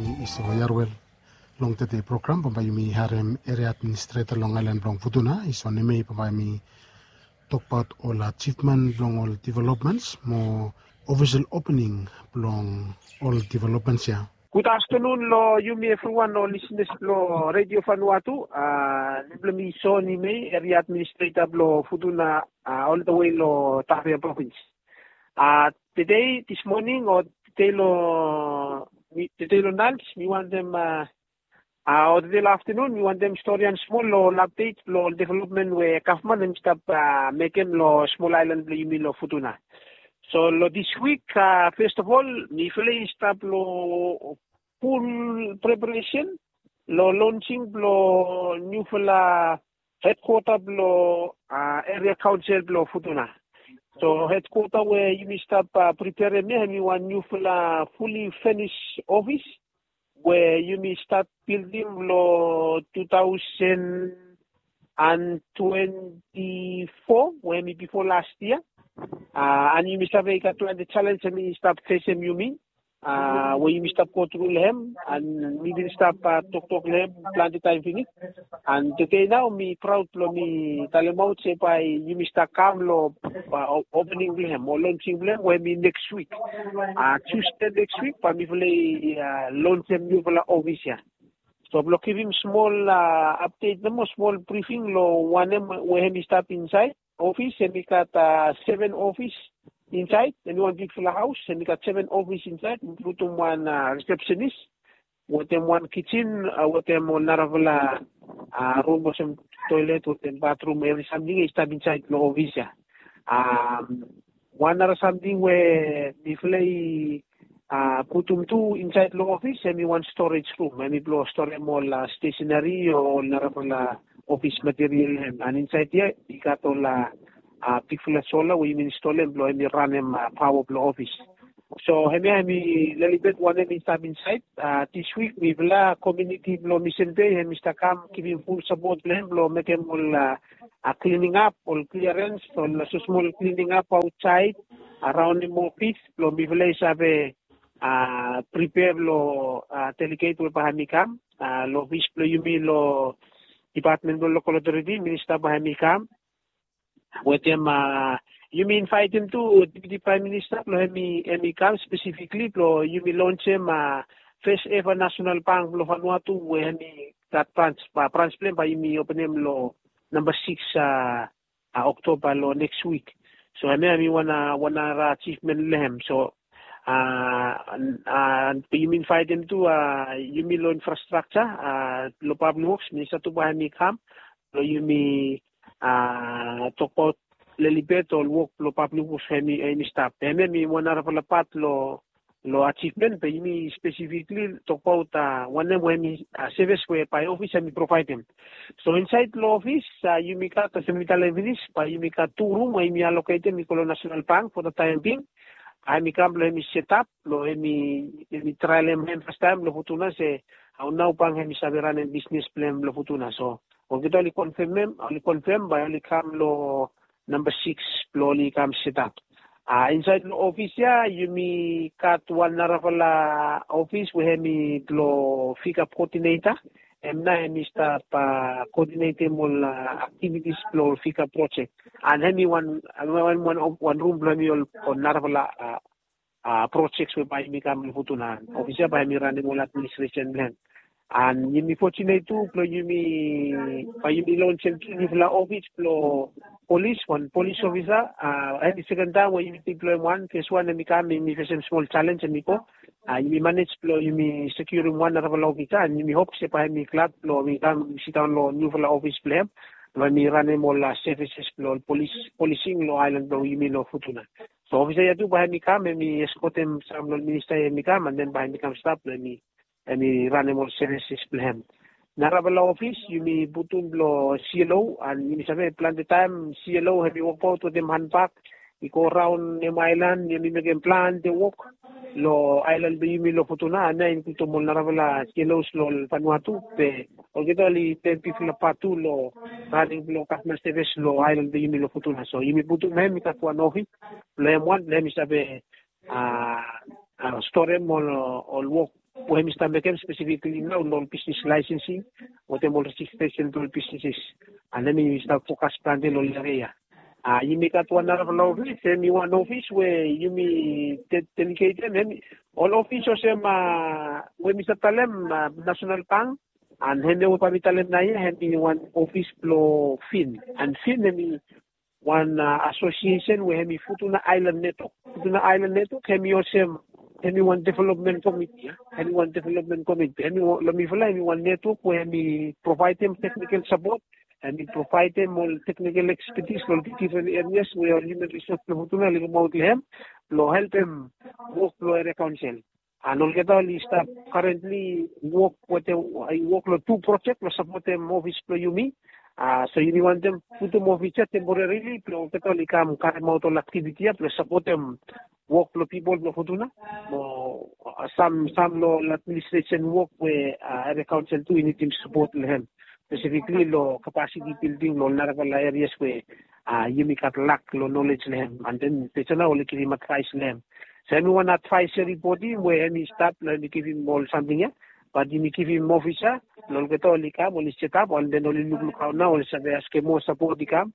isoyarwel long tete program pambayumi harem area administrator long island long futuna isoneme pambayumi talk about all achievement long all developments mo official opening long all developments ya. Good afternoon, lo Yumi everyone, lo listeners lo Radio Vanuatu. Niblami so ni me area administrator lo Futuna all the way lo Tahria province. Today, this morning or today lo lunch, we want them or today afternoon, we want them story and small lo update lo development where government and stuff make them lo small island lo Yumi lo Futuna. So this week, first of all, we start lo full preparation, lo launching lo new headquarter lo area council lo Futuna. So headquarter where you start preparing me one new fully finished office where you start building lo 2024 when before last year. And you must have the challenge and you start facing you mean where you start go through them and we will start talk them plan the time finish and today now me proud lo me talemau say by you must come lo opening them or launching them where me next week Tuesday next week but me launch them new office here. So we'll give him small update them small briefing lo one where he start inside office and we got 7 office inside and one big full house and we got 7 office inside including one receptionist with them one kitchen with them one naravala room or some toilet with them bathroom every something is start inside the office one other something where we play put them 2 inside the office and we one storage room and we blow store more stationery or naravala office material and inside here we got all big solar we install and blow and run them power blow office. So we little bit one and start inside. This week we will community blow mission day and Mr. Kam giving full support them blow make them all cleaning up all clearance all so small cleaning up outside around the office blow we will have prepare blow delegate will bahami kam lo office blow you mean lo Department of Local Authority, Minister Bahami with them, you mean invite him to Deputy Prime Minister, Emi Kam specifically, you will launch him first ever National Bank lo Vanuatu, where he got branch plan by me open him lo number 6 October lo next week. So I mean one achievement lehem. So and you mean fight them to you mean lo infrastructure lo public works Minister to Bahami Kam lo you mean talk about lelibet or work lo public works any staff me one part lo achievement but you mean specifically talk about one when me service where by office and provide them. So inside the office you make got 70 levels but you make 2 room where me allocated me National Bank for the time being. I come lo mi set up lo mi trial em first time lo futuna se how now pang mi sabiran en business plan lo futuna so o kita li confirm by only come lo number 6 lo li come set up inside the office ya you mi cut one naravala office we have me lo fika coordinator and now mi start coordinating all activities lo fika project and then one room lo mi on naravala projects we by me come futuna office by me running all administration plan and you mi fortunate to you mi launch in office lo police officer and the second time when you deploy one first one and become me face small challenge and you manage you mi secure one officer and you hope se by me club lo mi come sit down lo new office plan when me run all services lo policing lo island lo you mi lo futuna. So officer ya tu by me come and me escort them some minister me come and then by me come stop me run all services plan. Narabala office, you may butun lo CLO and you may plan the time CLO have you walk out to them handback, you go around the island, you may make plan the walk lo island you may lo futuna and then to mo narabala CLOs lo Vanuatu pe ogitali pe people patu lo running lo customer service lo island you may lo futuna so you may butun me ka one office lo M1 let me sabe store mo all walk we hemi sta mekem specifically now no business licensing o te mo registration to businesses and hemi sta focus plan de lo area yumi ka to na office hemi one office where yumi delegate hemi all officials ma we mi talem national bank and hemi we pamitalem na hemi one office plo fin and fin hemi one association where hemi Futuna Island Network hemi osem hemi one development committee hemi one development committee hemi one network where hemi provide them technical support and we provide them all technical expertise for different areas where human resource lo Futuna lo help them work lo area council and all get all staff currently work with I work lo 2 project lo support them office lo yumi so you want them put them office temporarily lo get all ikam karma to activity lo support them work lo people lo Futuna mo some lo administration work where area council too need to support them specifically lo capacity building lo narabala areas where you make lack lo knowledge them and then they na only give him advice them so anyone advisory body where any staff and give him all something but you give him officer lo geto lika mo set up and then only look out now all sabe ask more support dikam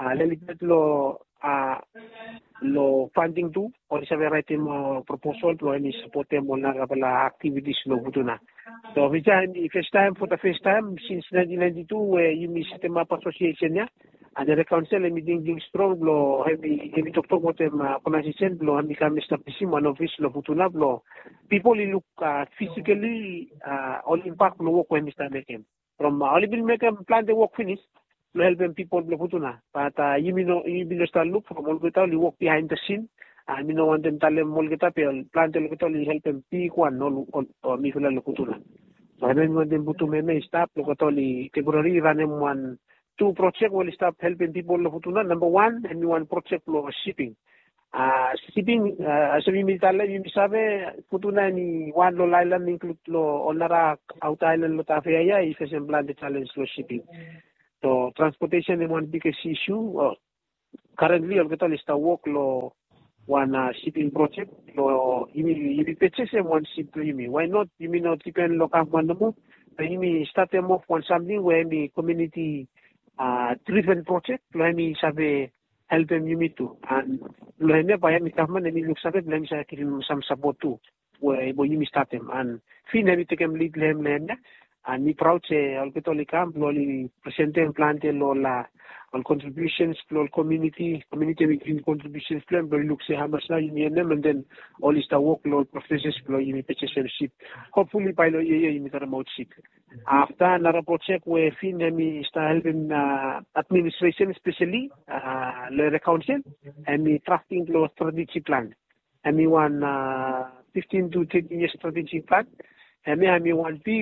lo funding too or sabe write mo proposal lo any support mo narabala activities lo Futuna. So first time since 1992 where you miss the map association and the council meeting strong lo heavy talk about them conversation lo and become established one office lo Futuna lo people look physically all impact lo work when Mr. Mekem from only been make plan the work finish lo help them people lo Futuna but you start look from all the work behind the scene I mean, want them tell them molgeta plan to look help them pick one no or me feel Futuna. So I mean when them butu me stop locally temporary run them 2 project will stop helping people Futuna. Number 1 and one project lo shipping. Shipping sabi mi tala mi sabe Futuna ni one lo island include lo onara out island lo tafeya is a plan the challenge lo shipping. So transportation is one biggest issue. Currently all get list work lo one shipping project lo you purchase one ship to why not you mean not depend local manamo you start them off on something where me community driven project lo me sabe help them you to and lo me by me government me look sabe me sa kirim some support too where you start them and fin me take them lead them and me proud say all catholic lo present them plan lo la on contributions to community making contributions plan but look say how much now you need them and then all is the workload professors you need ship hopefully by lo you need remote ship after another project where fin me start helping administration especially the council and me drafting lo strategy plan and me one 15 to 30 years strategy plan and me one big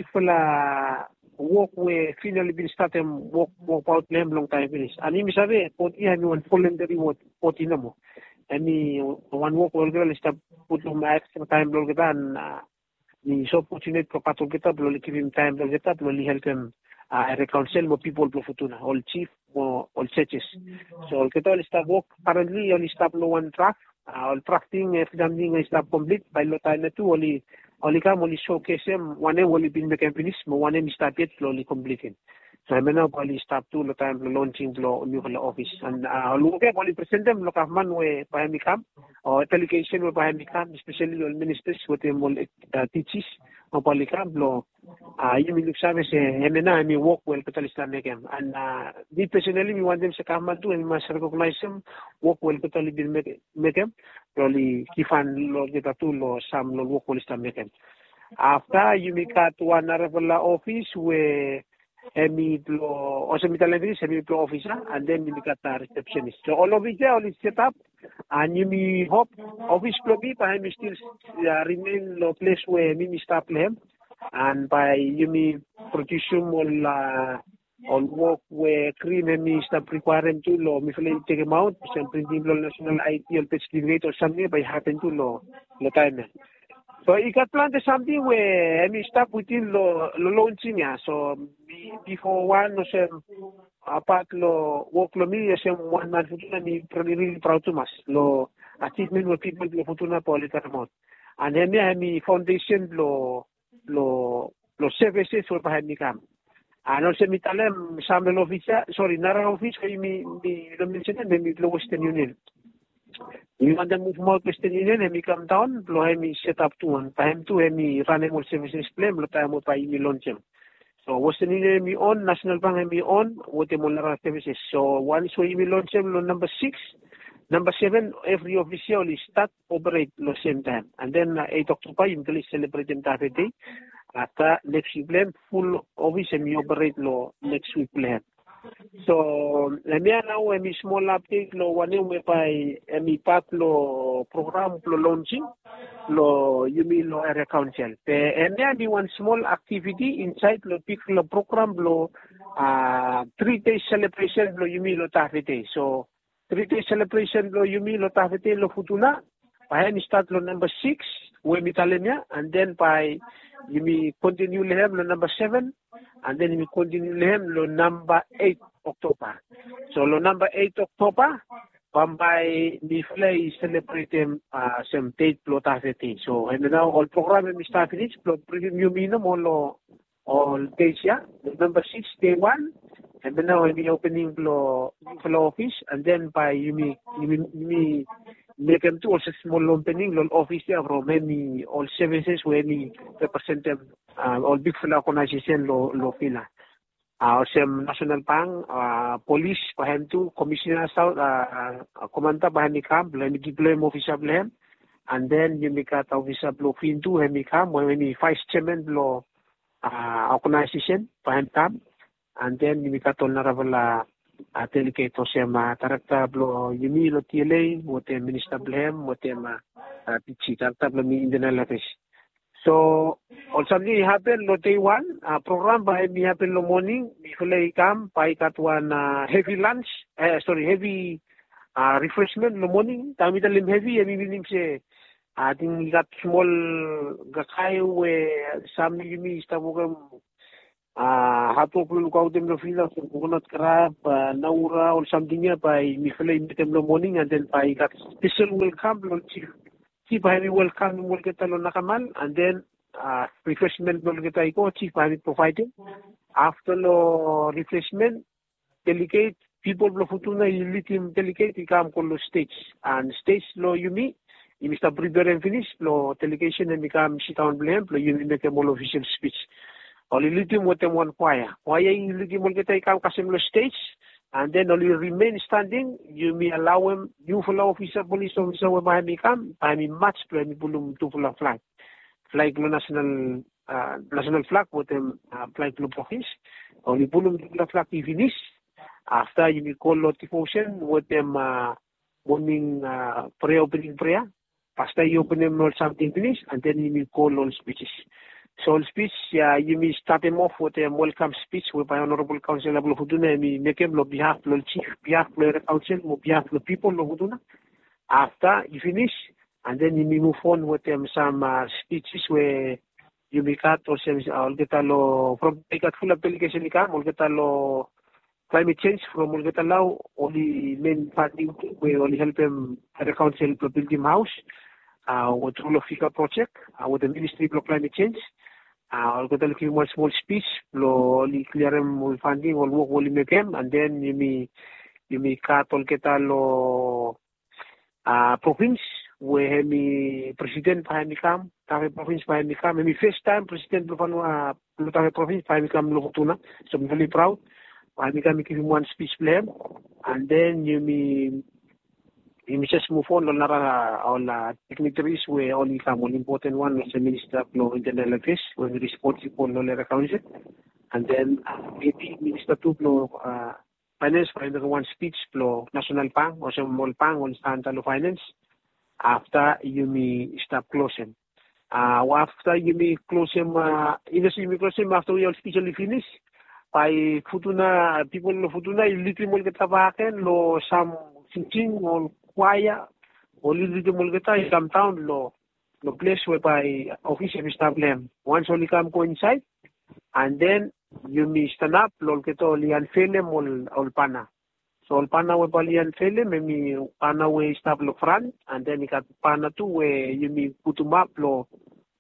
work where finally been started work out them long time finish. And me sabe poti have one voluntary work poti na mo. And me one work will go start put my extra time lo kita and ni so fortunate pro pato kita lo give him time lo kita lo help him reconcile mo people pro Futuna all chief mo all churches. So all kita start work currently only start lo one track all tracking everything is start complete by lo time na two only showcase them one only been the companies one started slowly completing so I now only start to the time launching new office and look at only present them look at man way by me come or delegation way by me come especially all ministers with them all teaches or polycam law you mean look service me work well capitalist make them and me personally we want them to come to and must recognize them work well capitalist make them probably kifan lo kita tu lo sam lo work well make them after you make at one office where me lo also me television semi pro officer and then me got a receptionist so all of it all is set up and you me hope office pro be by me still remain lo place where me staff them and by you me production all work where cream me staff requiring to lo me feel take them out some principal national ideal certificate or something by happen to lo time so I got planned something where me start within lo launching so before one apart lo work lo me one man Futuna me really proud to mas lo achievement with people lo Futuna political remote and then me foundation lo lo services we pahem mi kam. Ano se mi talem Samuel office, sorry, Nara office kay mi lo mention mi lo Western Union. Mi mandam move mo Western Union mi come down, lo mi set up tuan. Pahem tu mi run all services plan lo tayo mo pa mi launch. So Western Union mi on, National Bank mi on, wote mo Nara services. So once we mi launch lo number 6, number 7, every official will start operate lo same time. And then 8 October you will celebrate them that day. Ata next week plan full office mi operate lo next week plan. So lemia now mi small update lo wani we by mi part lo program lo launching lo yumi lo area council. And there be one small activity inside lo big lo program lo 3-day celebration lo yumi lo tafete. So 3-day celebration lo yumi lo tafete lo futuna. Pahen start lo number 6 we mitalemia, and then by you may continue lehem lo number 7, and then you continue lehem lo number 8 October. So lo number 8 October, Bambay mi play celebrate some date lo tafeti. So and now all program mi start finish lo preview minum all days ya. Number 6 day 1, and then now we opening lo office, and then by you may make them to also small opening lo office ya from many all services where we represent them all big fila organization lo fila. Some National Bank, police, pahem tu, commissioner south, commander pahem ikam, pahem deploy officer pahem, and then you make out officer blow fin tu pahem ikam, when we vice chairman blow organization pahem kam, and then you make out on naravala delegate to sema tarakta blow yumi lo TLA, what minister pahem, what pichi tarakta blow mi internal affairs. So also ni happen lo day 1 program by mi happen lo morning mi fulay kam pai katwan heavy lunch heavy refreshment lo morning tami dalim heavy mi binim se ating gat small gakay we sam mi istabugam hato pulu ko dem lo fila coconut crab naura or something ya by mi fulay mitem lo morning, and then pai gat special welcome lo chief Harry welcome kita lo nakamal, and then refreshment lo kita iko chief Harry provided. After lo refreshment, delegate people lo futuna ilitim delegate ikam ko lo stage, and stage lo yumi Mr. prepare and finish lo delegation and ikam sit down blame lo yumi make a more official speech. All ilitim wotem one choir ilitim lo kita ikam kasem lo stage. And then only remain standing, you may allow him, you follow officer, police officer, where I may come, I mean match to any bulum to full flag. Flag national flag with them flag blue office. Only bulum to flag if finish. After you may call notification with them morning prayer opening prayer. After you open them or something finish, and then you may call all speeches. So all speech, you may start them off with a welcome speech with my Honorable Council of Huduna, me make him on behalf of the chief, behalf of the council, on behalf of the people of Huduna. After you finish, and then you may move on with them some speeches where you may cut or some, I'll get a law from take a full application, I'll get a law climate change from will get a law, only main party, we only help them at the council to build him house, with rule of FICA project, with the Ministry of Climate Change. I'll go to one small speech, lo clear them funding or work will make them, and then you may cut all get a lo province where me president behind me come, Tawe province behind me come, me first time president of Tawe province behind me come lo tuna, so I'm very proud. Behind me come, give him one speech plan, and then you may just move on all dignitaries where only come one important one is the Minister of Internal Affairs when responsible for the council, and then maybe Minister to Finance for one speech for National Bank or some more bank on standard finance. After you may stop closing. After you may close him, you may close him after we all speechly finish. By Futuna people of Futuna, little more get lo some thinking or choir or little mulgeta come down lo place whereby official staff them. Once only come go inside, and then you may stand up lo get all yan film all pana. So all pana whereby yan film, maybe pana way staff lo front, and then you got pana too where you may put them up lo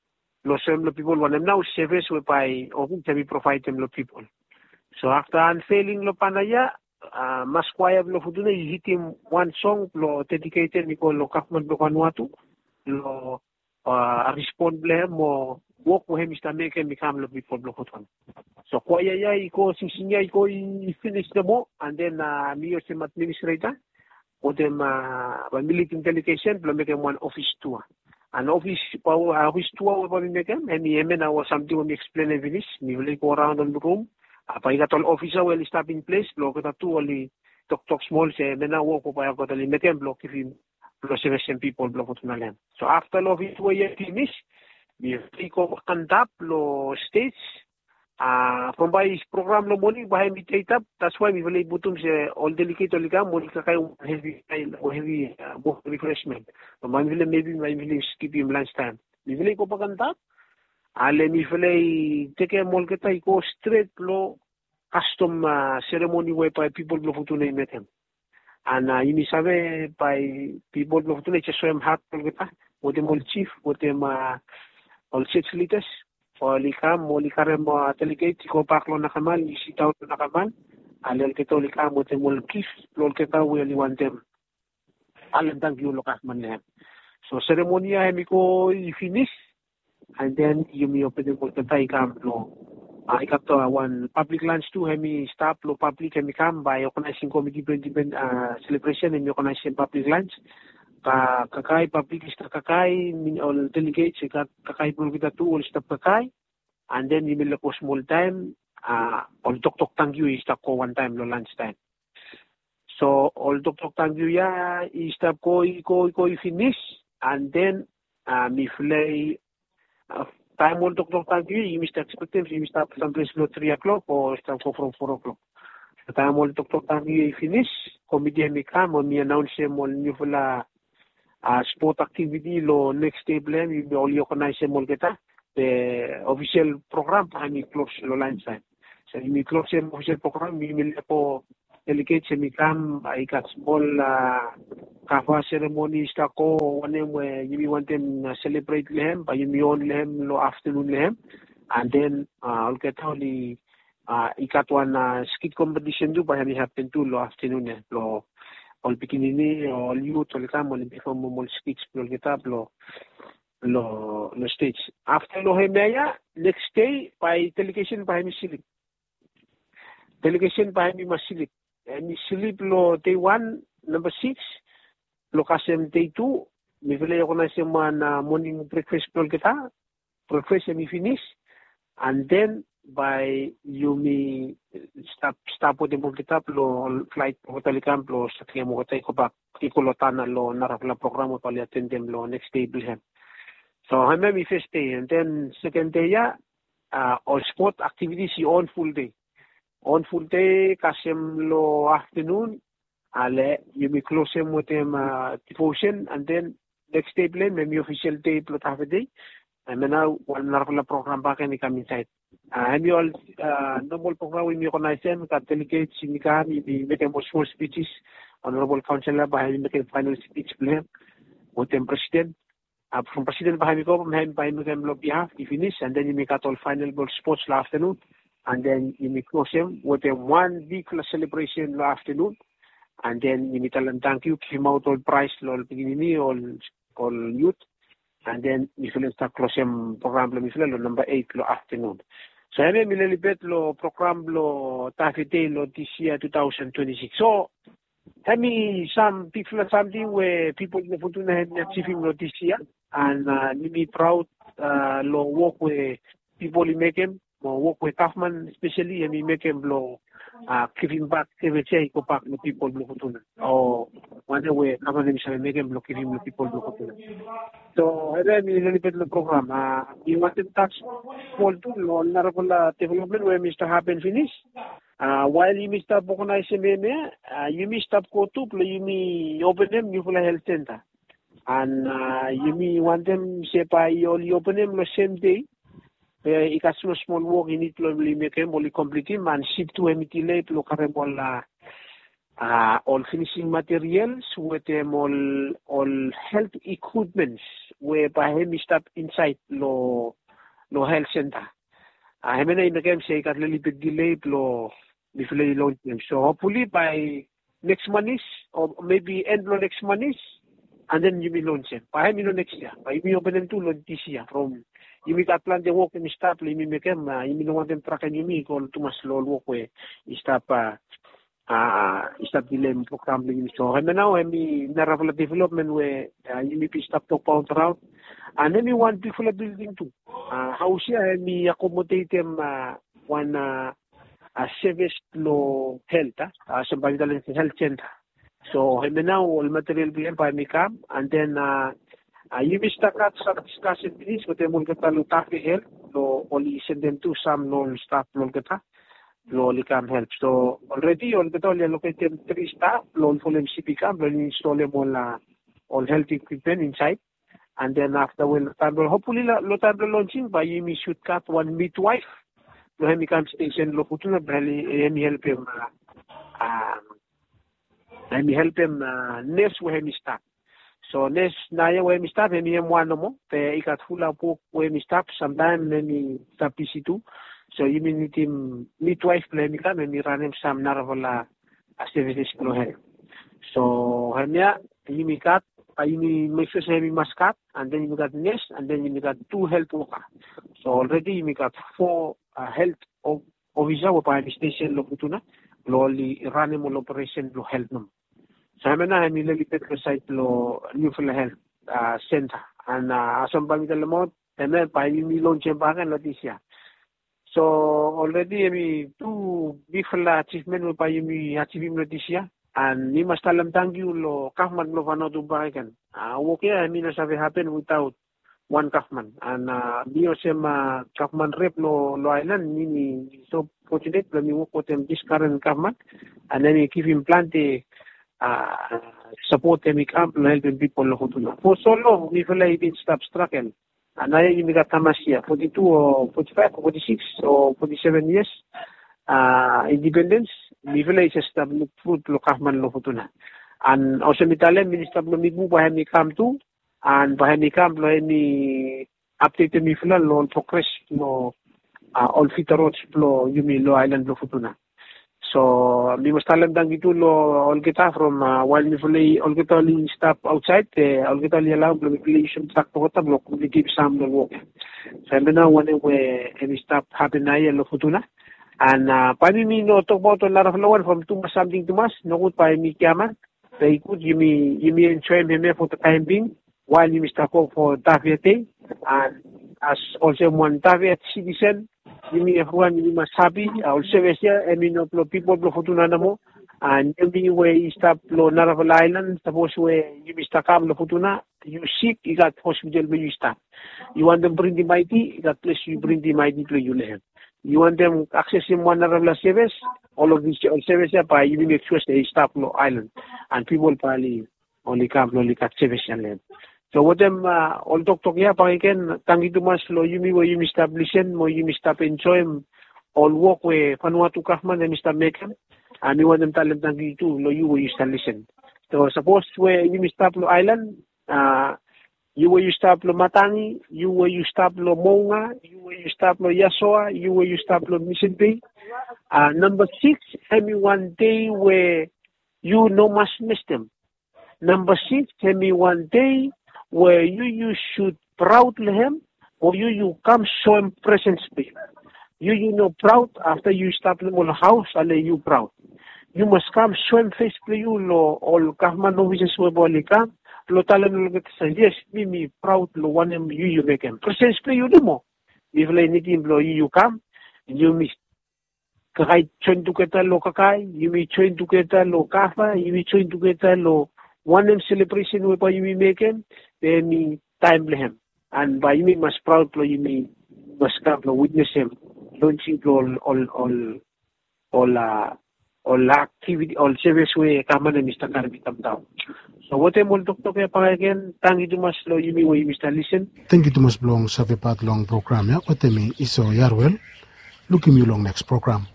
lo sem lo people one now service we by often to be provide them lo people. So after unfailing lo panaya mas kwaya lo futuna him one song lo dedicated ni ko lo Kaufman lo Vanuatu lo respond ble mo work mo hem istameke mikam lo people lo futun. So kwaya ya iko singsinya iko finish the mo and then me as administrator o dem military delegation lo make one office tour. An office tour we make and I was something we explain in Venice. Me will go around on the room. I got all officer will stop in place. Block it two only talk small say then I walk up I got only make them block if you plus people block it na land. So after office we finish, we take over conduct lo states. From by his program no money by me take up. That's why we will butum say all delicate only come money kakay heavy refreshment. So man will maybe skip him lunchtime. We will go pa conduct. Ale mi will take a mall kita go straight lo custom ceremony where by people blow futuna met him. And you sabe by people blow futuna just so him hat kita. What them all chief, what them all 6 liters. Olikam, olikarem delegate, ko paklo na kamal, isitaw na kamal, alel kito olikam, mo temol kif, lol kita we want them. Alam tang yu lokas man lehem. So ceremonia hemi ko finish, and then you me open the kita ikam lo. Ikap to one public lunch too, hemi stop lo public hemi kam by organizing committee celebration hemi organizing public lunch. Kakay public staff kakay all delegates kakay pun kita tu all staff kakay and then you will ko small time all tok tangyu staff ko one time lo lunch time. So all tok tangyu ya staff ko finish and then me play time all tok tangyu you must expect them you start someplace lo 3 o'clock or start ko from 4 o'clock. So time all tok tangyu finish committee me come on me announce mo new fula sport activity lo next day plan we only organize mol kita the official program kami close lo lunch time. So we close the official program we will po delegate mi kam ikat small kafa ceremony sta ko one where you want them celebrate lehem by you on lehem lo afternoon lehem and then all kita only ikat one skit competition do by we happen to lo afternoon lo all bikinini all youth all kam all perform all speech lo kita lo stage after lo hemaya next day by delegation by mi silip and silip lo day 1 number 6 lo kasem day 2 mi vele ko na semana morning breakfast lo kita breakfast mi finish and then by Yumi stop with the kita lo flight ko talikam lo sa kaya mo ko ba ikolotana lo narafla programo pali attendem lo next day bilhem. So hame mi first day and then second day ya all sport activities on full day kasem lo afternoon ale Yumi close with them devotion and then next day plan maybe official day plot half a day and now one narafla program back and come inside. I'm all normal program we organize them, delegates in we make a small speeches, honorable councillor by making final speech plan with them president. From president by them behalf, you finish and then you make out all final sports afternoon and then you make close them with a 1 week celebration afternoon and then you meet and thank you, came out all prize, all beginning, all youth. And then we will start closing program lo number 8 lo afternoon. So I mean mililipet lo program lo tafite lo this year 2026. So I mean some people something where people in the Futuna have achieving lo this year and me proud lo work with people in Mekem, work with Kaufman especially and me Mekem lo giving back every day go back to people in the Futuna. Or one way Kaufman shall make him look giving the people in the Futuna. So, I mean, a little bit of the program. You want to touch small tool on Naravola development where Mr. Happen finish. While you Mr. Bokona you Mr. Kotup, you me open them, you for a health center. And you me want them, say, by you open them the same day. You got small work in it, make them only complete him and ship to emitilate, look at them all finishing materials with them all health equipments whereby him stop inside lo lo health center. Hemena imekem say kat little bit delay lo before launch them. So hopefully by next month or maybe end of next month, and then you will launch it. By next year, by you open them to launch this year from. You may plan the work and stop. You may make them. You may want them track and you may call too much slow work way. Stop delay program. So now we narrow development where you may be stop to pound around, and then we want people building too. House here we accommodate them one service low health. Somebody health center. So now all material be by me come and then. You may start sa discussion this, but they will get a lot of help. So only send them to some non staff will get only come help. So already all the all allocated 3 staff, loan for them CP camp, and install them all health equipment inside. And then after when hopefully lot of launching by you may shoot cut one midwife. No hemi camp station lo putuna bali help him nurse we hemi staff. So next naya we mi stop hemi one mo te ikat hula po we mi stop sometime mi stop PC2. So you need him midwife play mi kam mi run him some narvala services pro help. So hemia you mi cut you make sure hemi maskat and then you got nurse and then you got 2 health worker. So already you got 4 health officer wa pa station lo kutuna lo li run him operation lo health num. So I'm na nililipat ko site lo New Health Center and asam pa mi talamot and pa mi launch bagan lo tisya. So already mi 2 different achievement mo pa mi achieve lo tisya and ni mas talam tanggi lo kahman lo fano tu bagan. Okay, I mean sabi happen without one kahman and mi osem kahman rep lo island ni so fortunate lo mi work with them this current kahman and then we give him plant support them camp helping people lo for so long we feel like it's stop struggle and I you got tamasia 42 or 45 or 46 or 47 years independence we feel like it's stop food lo kahman lo hutuna and also mitale minister lo mibu ba mi camp too and ba mi camp lo ni update mi feel lo progress lo all fitarots lo yumi lo island lo hutuna. So we must tell them that we do all get from while we fully all get all stop outside, all get all allow we should track the water block, we keep some the walk. So now when we stop happen I lo futuna. And pani me no talk about a lot of lower from too much something too much, no good by me kama. They could you me enjoy me for the time being while you stop for Taviate and as also one Taviate citizen. Yumi everyone you must happy also here no people lo futuna namo and yumi we stop lo Naraval Island suppose we you mistakam lo futuna you sick you got hospital where you stop you want them bring the mighty you got place you bring the mighty to you lehem you want them access in one Naraval service all of these service by you make sure they stop lo island and people probably only come lo kat service lehem. So what them all talk ya pakiken tangi tumas lo yumi wo yumi establishen mo yumi stop enjoy all work we panuatu kahman and stop maken and you want them talent tangi tu lo you wo listen. So suppose where yumi stop lo island you wo stop lo Matangi, you wo stop lo Monga, you wo stop lo Yasoa, you wo stop lo Mission Bay. Number 6 every one day where you no must miss them. Number 6 every one day where you should proudly him or you come show him presence be. You know proud after you stop in the house and you proud. You must come show him face play you lo all kahman offices we boli come lo talan lo get say yes me proud lo one him you make him presence play you demo. If like anything lo you come you miss kahit join together lo kakai you may join together lo kafa you may join together lo one name celebration we by you make him then time him and by you must proud lo you must come lo witness him launching all activity all service we kama na Mr. Karbi tamtaw. So what I'm talk kaya pa again tangi dumas lo you may Mr. Listen. Thank you dumas blong sa vepat long program ya what me iso yarwell looking you long next program.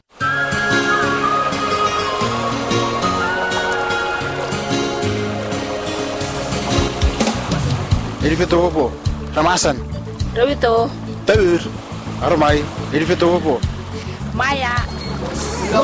Jadi betul po. Ramasan. Rabito. Taur. Armai, ele fetou o Maya